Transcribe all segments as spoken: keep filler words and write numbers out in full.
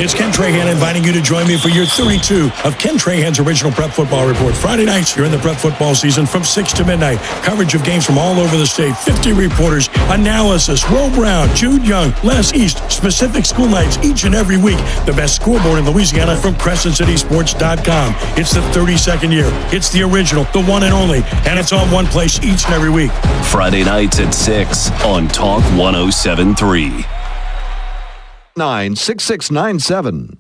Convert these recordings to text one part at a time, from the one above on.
It's Ken Trahan inviting you to join me for year thirty-two of Ken Trahan's original Prep Football Report. Friday nights, you're in the prep football season from six to midnight. Coverage of games from all over the state, fifty reporters, analysis, Will Brown, Jude Young, Les East, specific school nights each and every week. The best scoreboard in Louisiana from Crescent City Sports dot com. It's the thirty-second year. It's the original, the one and only, and it's on one place each and every week. Friday nights at six on Talk one oh seven point three. nine six six nine seven.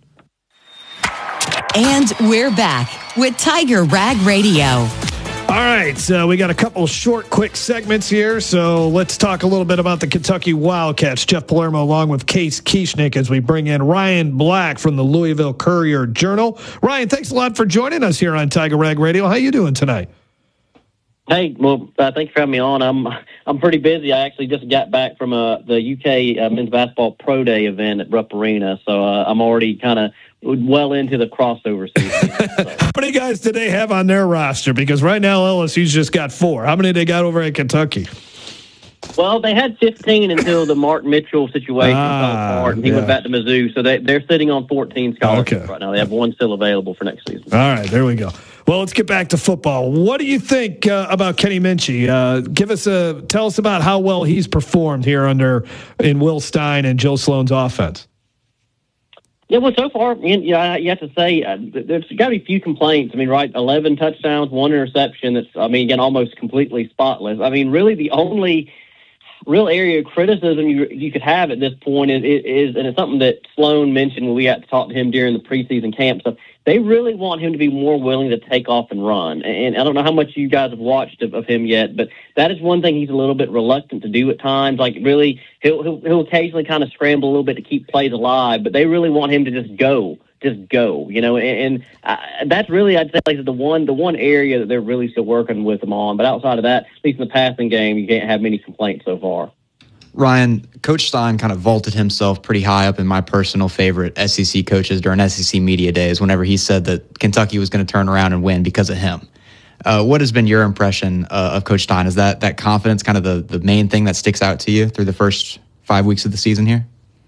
And we're back with Tiger Rag Radio. All right, so we got a couple short, quick segments here. So let's talk a little bit about the Kentucky Wildcats. Jeff Palermo along with Case Kieschnick as we bring in Ryan Black from the Louisville Courier Journal. Ryan, thanks a lot for joining us here on Tiger Rag Radio. How you doing tonight? Hey, well, uh, thanks for having me on. I'm I'm pretty busy. I actually just got back from uh, the U K uh, men's basketball pro day event at Rupp Arena, so uh, I'm already kind of well into the crossover season. So. How many guys do they have on their roster? Because right now L S U's just got four. How many they got over at Kentucky? Well, they had fifteen until the Mark Mitchell situation ah, fell apart, and he yeah. went back to Mizzou. So they, they're sitting on fourteen scholarships okay. right now. They have one still available for next season. All right, there we go. Well, let's get back to football. What do you think uh, about Kenny Minchey? Uh, give us a tell us about how well he's performed here under in Will Stein and Joe Sloan's offense. Yeah, well, so far, you, know, you have to say uh, there's got to be few complaints. I mean, right, eleven touchdowns, one interception. That's, I mean, again, almost completely spotless. I mean, really, the only real area of criticism you you could have at this point is, is and it's something that Sloan mentioned when we got to talk to him during the preseason camp stuff. They really want him to be more willing to take off and run. And I don't know how much you guys have watched of, of him yet, but that is one thing he's a little bit reluctant to do at times. Like, really, he'll, he'll, he'll occasionally kind of scramble a little bit to keep plays alive, but they really want him to just go, just go, you know, and, and uh, that's really, I'd say, like the one, the one area that they're really still working with him on. But outside of that, at least in the passing game, you can't have many complaints so far. Ryan, Coach Stein kind of vaulted himself pretty high up in my personal favorite S E C coaches during S E C media days whenever he said that Kentucky was going to turn around and win because of him. Uh, what has been your impression uh, of Coach Stein? Is that, that confidence kind of the, the main thing that sticks out to you through the first five weeks of the season here?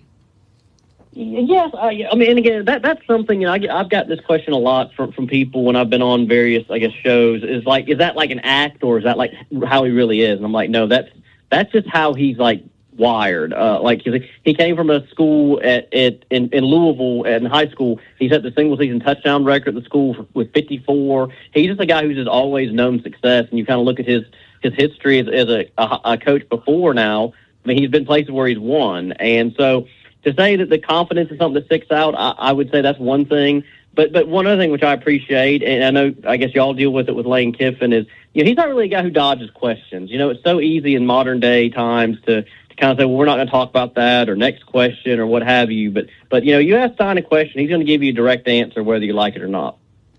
Yes, I, I mean, and again, that that's something, you know, I, I've got this question a lot from, from people when I've been on various, I guess, shows. Is like, is that like an act or is that like how he really is? And I'm like, no, that's that's just how he's like wired. Uh, like he came from a school at, at in, in Louisville in high school. He set the single season touchdown record at the school for, with fifty-four. He's just a guy who's just always known success. And you kind of look at his his history as, as a, a, a coach before now. I mean, he's been places where he's won, and so to say that the confidence is something that sticks out, I, I would say that's one thing. But but one other thing which I appreciate, and I know I guess y'all deal with it with Lane Kiffin, is you know he's not really a guy who dodges questions. You know, it's so easy in modern day times to kind of say, well, we're not going to talk about that or next question or what have you. But, but you know, you ask Stein a question, he's going to give you a direct answer whether you like it or not.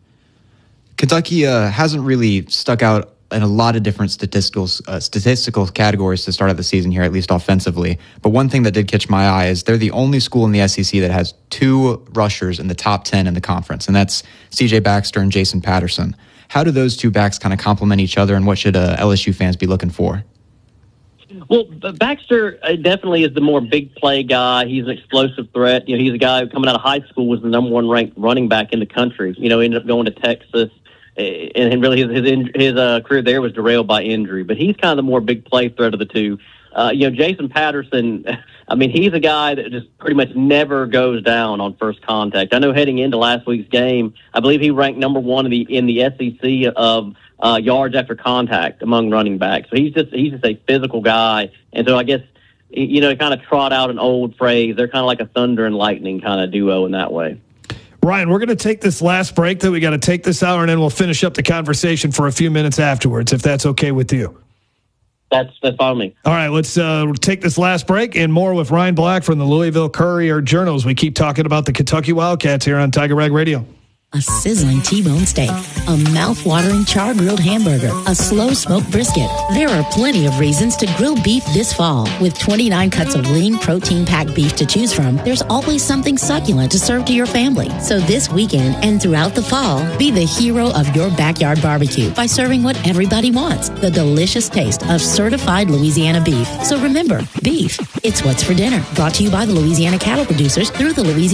Kentucky uh, hasn't really stuck out in a lot of different statistical uh, statistical categories to start out the season here, at least offensively. But one thing that did catch my eye is they're the only school in the S E C that has two rushers in the top ten in the conference, and that's C J Baxter and Jason Patterson. How do those two backs kind of complement each other, and what should uh, L S U fans be looking for? Well, Baxter definitely is the more big play guy. He's an explosive threat. You know, he's a guy who coming out of high school was the number one ranked running back in the country. You know, ended up going to Texas, and really his his, his uh, career there was derailed by injury. But he's kind of the more big play threat of the two. Uh, you know, Jason Patterson, I mean, he's a guy that just pretty much never goes down on first contact. I know heading into last week's game, I believe he ranked number one in the in the S E C of uh, yards after contact among running backs. So he's just he's just a physical guy. And so I guess, you know, kind of trot out an old phrase. They're kind of like a thunder and lightning kind of duo in that way. Ryan, we're going to take this last break that we got to take this hour, and then we'll finish up the conversation for a few minutes afterwards, if that's okay with you. That's that's on me. All right, let's uh, take this last break and more with Ryan Black from the Louisville Courier Journal as we keep talking about the Kentucky Wildcats here on Tiger Rag Radio. A sizzling T-bone steak, a mouth-watering char-grilled hamburger, a slow-smoked brisket. There are plenty of reasons to grill beef this fall. With twenty-nine cuts of lean, protein-packed beef to choose from, there's always something succulent to serve to your family. So this weekend and throughout the fall, be the hero of your backyard barbecue by serving what everybody wants, the delicious taste of certified Louisiana beef. So remember, beef, it's what's for dinner. Brought to you by the Louisiana Cattle Producers through the Louisiana